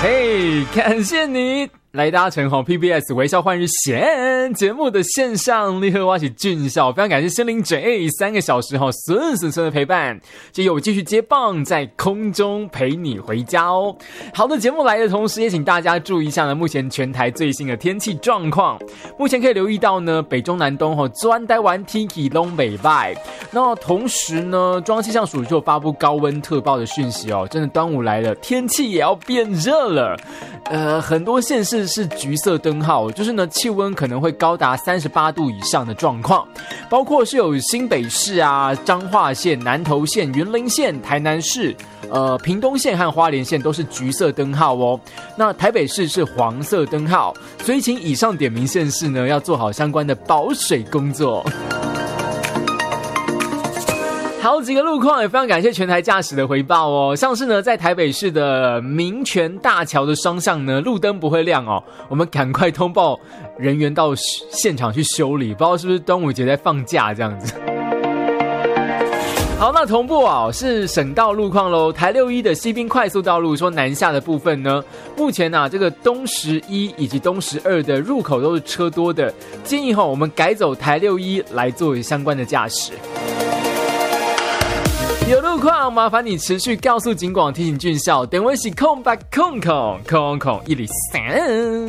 嘿，感谢你来搭乘PBS 微笑换日线节目的线上立刻挖起俊孝，非常感谢森林嘴3个小时顺的陪伴，就由我继续接棒在空中陪你回家哦。好的，节目来的同时也请大家注意一下呢，目前全台最新的天气状况。目前可以留意到呢，北中南东专台湾天气都不错。那同时呢，中央气象署就发布高温特报的讯息哦，真的端午来了，天气也要变热了。很多县市是橘色灯号，就是呢气温可能会高达38度以上的状况，包括是有新北市啊、彰化县、南投县、云林县、台南市、屏东县和花莲县都是橘色灯号哦。那台北市是黄色灯号，所以请以上点名县市呢要做好相关的保水工作。好几个路况也非常感谢全台驾驶的回报哦，像是呢在台北市的民权大桥的双向呢路灯不会亮哦，我们赶快通报人员到现场去修理，不知道是不是端午节在放假这样子。好，那同步是省道路况咯。台61的西滨快速道路说南下的部分呢，目前这个东11以及东12的入口都是车多的，建议我们改走台61来做相关的驾驶。有路况麻烦你持续告诉警广提醒俊孝，电话是0800 103